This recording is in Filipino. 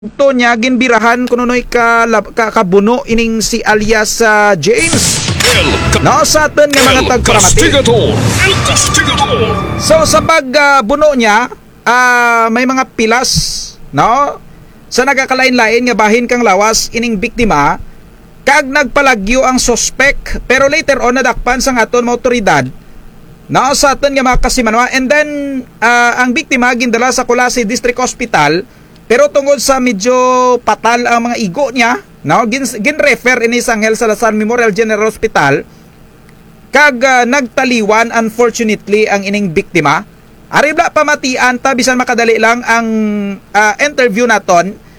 to niya ginbirahan kununoy kabuno ining si alias James. No, sa atin nga mga tagparamati. So sa pagbuno niya, may mga pilas, no? Sa nagakalain-lain nga bahin kang lawas ining biktima, kag nagpalagyo ang suspect, pero later on nadakpan sang aton mga otoridad. No, sa atin nga mga kasimanwa, and then ang biktima gindala sa Colase District Hospital. Pero tungod sa medyo patal ang mga igo niya, no, gin-refer ini sa Angel Salazar Memorial General Hospital, kag nagtaliwan unfortunately ang ining biktima. Aribla pamatian ta bisan makadali lang ang interview naton